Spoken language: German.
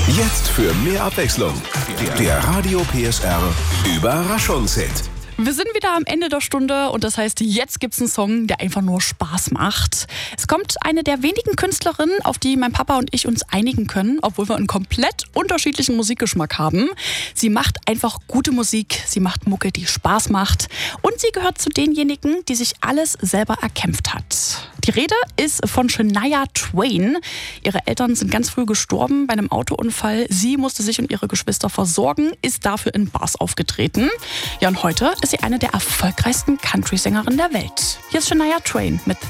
Jetzt für mehr Abwechslung. Der Radio PSR Überraschungshit. Wir sind wieder am Ende der Stunde und das heißt, jetzt gibt's einen Song, der einfach nur Spaß macht. Es kommt eine der wenigen Künstlerinnen, auf die mein Papa und ich uns einigen können, obwohl wir einen komplett unterschiedlichen Musikgeschmack haben. Sie macht einfach gute Musik, sie macht Mucke, die Spaß macht und sie gehört zu denjenigen, die sich alles selber erkämpft hat. Die Rede ist von Shania Twain. Ihre Eltern sind ganz früh gestorben bei einem Autounfall. Sie musste sich und ihre Geschwister versorgen, ist dafür in Bars aufgetreten. Ja, und heute ist sie eine der erfolgreichsten Country-Sängerinnen der Welt. Hier ist Shania Twain mit